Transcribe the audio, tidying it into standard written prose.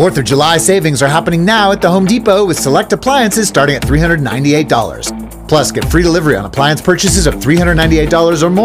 4th of July savings are happening now at the Home Depot with select appliances starting at $398. Plus, get free delivery on appliance purchases of $398 or more.